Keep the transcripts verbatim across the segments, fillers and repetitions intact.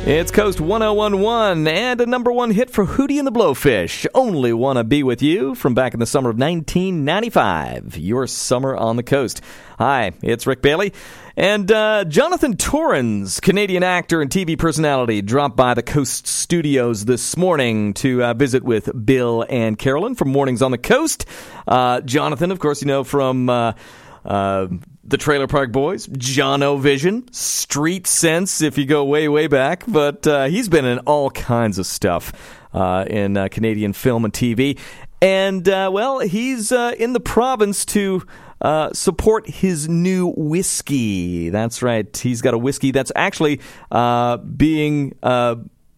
It's Coast one oh one point one and a number one hit for Hootie and the Blowfish. Only Wanna Be With You from back in the summer of nineteen ninety-five. Your summer on the coast. Hi, it's Rick Bailey. And uh, Jonathan Torrens, Canadian actor and T V personality, dropped by the Coast Studios this morning to uh, visit with Bill and Carolyn from Mornings on the Coast. Uh, Jonathan, of course, you know from... Uh, uh, The Trailer Park Boys, John-O-Vision, Street Sense, if you go way, way back. But uh, he's been in all kinds of stuff uh, in uh, Canadian film and T V. And, uh, well, he's uh, in the province to uh, support his new whiskey. That's right. He's got a whiskey that's actually uh, being... Uh,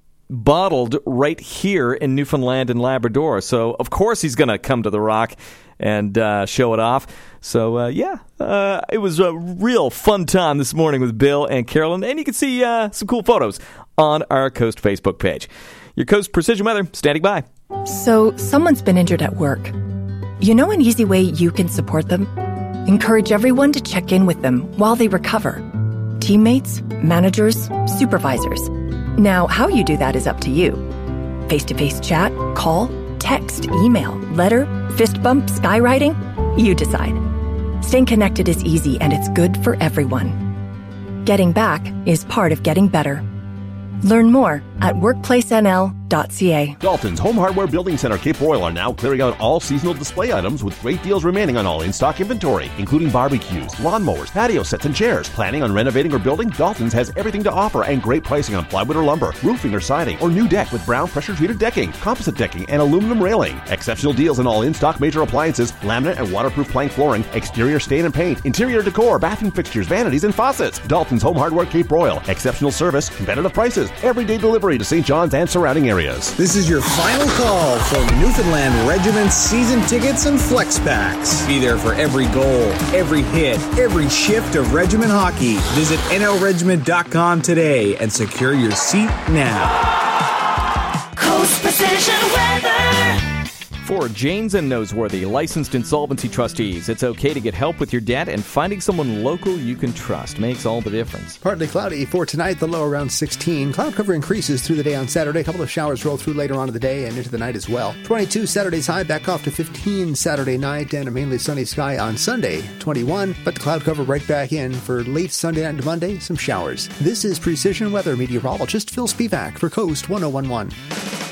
bottled right here in Newfoundland and Labrador. So, of course, he's going to come to the Rock and uh, show it off. So, uh, yeah, uh, it was a real fun time this morning with Bill and Carolyn. And you can see uh, some cool photos on our Coast Facebook page. Your Coast Precision Weather, standing by. So, someone's been injured at work. You know an easy way you can support them? Encourage everyone to check in with them while they recover. Teammates, managers, supervisors. Now, how you do that is up to you. Face-to-face chat, call, text, email, letter, fist bump, skywriting? You decide. Staying connected is easy and it's good for everyone. Getting back is part of getting better. Learn more at workplace n l dot c a. Dalton's Home Hardware Building Center Cape Royal are now clearing out all seasonal display items with great deals remaining on all in-stock inventory, including barbecues, lawnmowers, patio sets, and chairs. Planning on renovating or building? Dalton's has everything to offer and great pricing on plywood or lumber, roofing or siding, or new deck with brown pressure-treated decking, composite decking, and aluminum railing. Exceptional deals on all in-stock major appliances, laminate and waterproof plank flooring, exterior stain and paint, interior decor, bathroom fixtures, vanities, and faucets. Dalton's Home Hardware Cape Royal. Exceptional service, competitive prices, everyday delivery to Saint John's and surrounding areas. This is your final call for Newfoundland Regiment season tickets and flex packs. Be there for every goal, every hit, every shift of regiment hockey. Visit N L regiment dot com today and secure your seat now. Coast Precision Weather. For Janes and Noseworthy, licensed insolvency trustees, it's okay to get help with your debt, and finding someone local you can trust makes all the difference. Partly cloudy for tonight, the low around sixteen. Cloud cover increases through the day on Saturday. A couple of showers roll through later on in the day and into the night as well. twenty-two Saturday's high, back off to fifteen Saturday night, and a mainly sunny sky on Sunday, twenty-one. But the cloud cover right back in for late Sunday night into Monday, some showers. This is Precision Weather meteorologist Phil Spivak for Coast one oh one point one.